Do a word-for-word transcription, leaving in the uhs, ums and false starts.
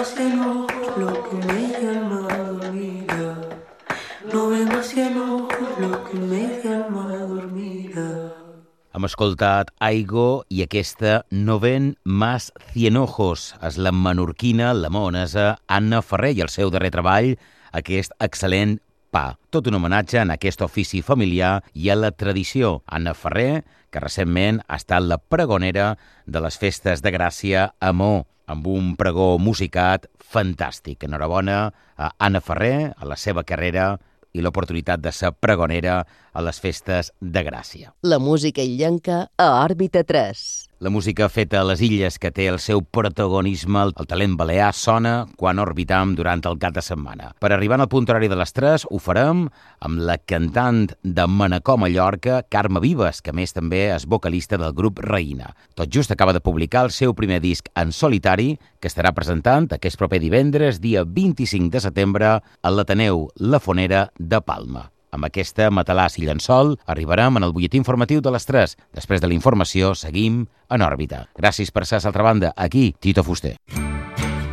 demasiado lo que me llama dormida. No demasiado lo que me llama dormida. Hem escoltat Aigo i aquesta No ven más cien ojos. És la menorquina, la maonesa Anna Ferrer i el seu darrer treball, aquest excel·lent Pa. Tot un homenatge en aquest ofici familiar i a la tradició. Anna Ferrer, que recentment ha estat la pregonera de les festes de Gràcia a Maó, amb un pregó musicat fantàstic. Enhorabona a Anna Ferrer, a la seva carrera i l'oportunitat de ser pregonera a les festes de Gràcia. La música illenca a Òrbita tres. La música feta a les illes, que té el seu protagonisme, el talent balear, sona quan orbitam durant el cap de setmana. Per arribar al punt horari de les tres, ho farem amb la cantant de Manacor, Mallorca, Carme Vives, que a més també és vocalista del grup Reina. Tot just acaba de publicar el seu primer disc en solitari, que estarà presentant aquest proper divendres, dia vint-i-cinc de setembre, a l'Ateneu La Fonera de Palma. Amb aquesta Matalàs i Llençol arribarem en el butlletí informatiu de les tres. Després de la informació, seguim en òrbita. Gràcies per ser a l'altra banda. Aquí, Tito Fuster.